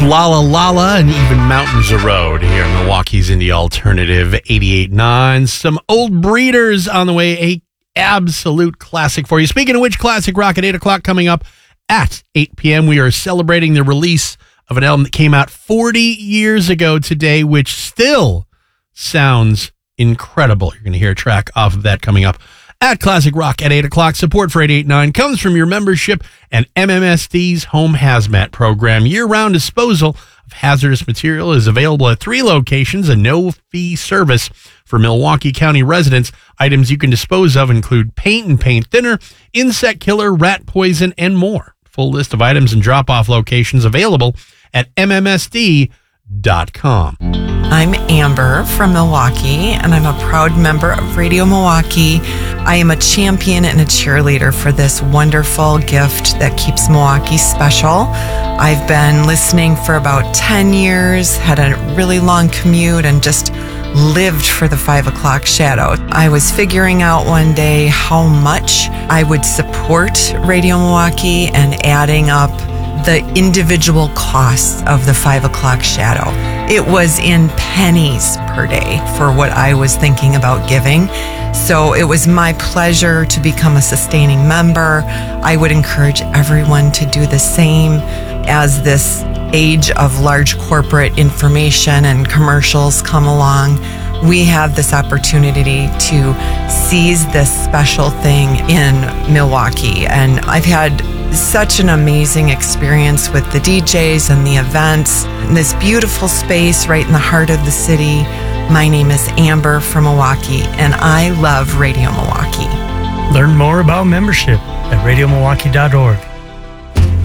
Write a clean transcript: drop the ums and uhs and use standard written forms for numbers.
Lala Lala and even Mountains of Road here in Milwaukee's Indie Alternative 88.9. Some Old Breeders on the way, a absolute classic for you. Speaking of which, classic rock at 8 o'clock coming up at 8 p.m. We are celebrating the release of an album that came out 40 years ago today, which still sounds incredible. You're going to hear a track off of that coming up at Classic Rock at 8 o'clock. Support for 88.9 comes from your membership and MMSD's Home Hazmat program. Year-round disposal of hazardous material is available at 3 locations, a no-fee service for Milwaukee County residents. Items you can dispose of include paint and paint thinner, insect killer, rat poison, and more. Full list of items and drop-off locations available at MMSD.com. I'm Amber from Milwaukee, and I'm a proud member of Radio Milwaukee. I am a champion and a cheerleader for this wonderful gift that keeps Milwaukee special. I've been listening for about 10 years, had a really long commute, and just lived for the 5 o'clock shadow. I was figuring out one day how much I would support Radio Milwaukee and adding up the individual costs of the 5 o'clock shadow. It was in pennies per day for what I was thinking about giving. So it was my pleasure to become a sustaining member. I would encourage everyone to do the same. As this age of large corporate information and commercials come along, we have this opportunity to seize this special thing in Milwaukee. And I've had such an amazing experience with the DJs and the events in this beautiful space right in the heart of the city. My name is Amber from Milwaukee, and I love Radio Milwaukee. Learn more about membership at radiomilwaukee.org.